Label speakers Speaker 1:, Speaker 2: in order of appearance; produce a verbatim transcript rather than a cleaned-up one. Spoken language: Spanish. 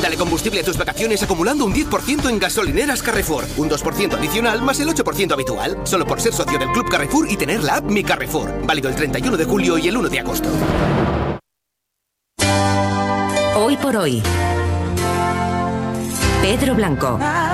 Speaker 1: Dale combustible a tus vacaciones acumulando un diez por ciento en gasolineras Carrefour. Un dos por ciento adicional más el ocho por ciento habitual. Solo por ser socio del Club Carrefour y tener la app Mi Carrefour. Válido el treinta y uno de julio y el uno de agosto.
Speaker 2: Hoy por hoy. Pedro Blanco.